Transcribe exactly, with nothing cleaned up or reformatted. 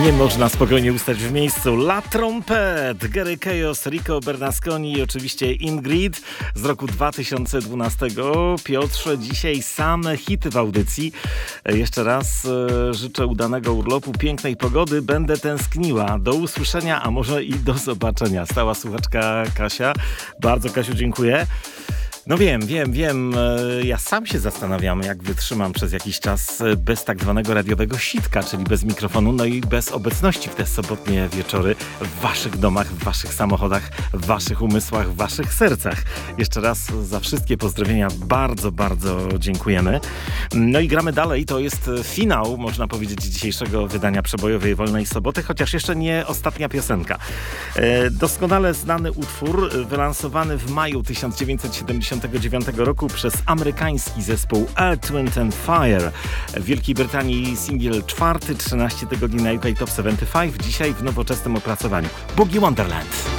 Nie można spokojnie ustać w miejscu. La Trompette, Gary Chaos, Rico Bernasconi i oczywiście Ingrid z roku dwa tysiące dwunastego. Piotrze, dzisiaj same hity w audycji. Jeszcze raz e, życzę udanego urlopu, pięknej pogody. Będę tęskniła. Do usłyszenia, a może i do zobaczenia. Stała słuchaczka Kasia. Bardzo, Kasiu, dziękuję. No wiem, wiem, wiem. Ja sam się zastanawiam, jak wytrzymam przez jakiś czas bez tak zwanego radiowego sitka, czyli bez mikrofonu, no i bez obecności w te sobotnie wieczory w waszych domach, w waszych samochodach, w waszych umysłach, w waszych sercach. Jeszcze raz za wszystkie pozdrowienia bardzo, bardzo dziękujemy. No i gramy dalej. To jest finał, można powiedzieć, dzisiejszego wydania Przebojowej Wolnej Soboty, chociaż jeszcze nie ostatnia piosenka. Doskonale znany utwór, wylansowany w maju tysiąc dziewięćset siedemdziesiątego dziewiątego roku przez amerykański zespół Earth, Wind and Fire. W Wielkiej Brytanii singiel czwarty, trzynaście tygodni na U K Top siedemdziesiąt pięć, dzisiaj w nowoczesnym opracowaniu. Boogie Wonderland.